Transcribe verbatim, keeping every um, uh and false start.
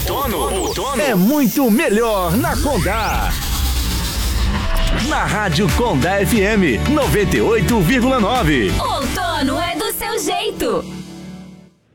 outono, outono é muito melhor na Condá. Na Rádio Condá F M noventa e oito vírgula nove. Outono é do seu jeito.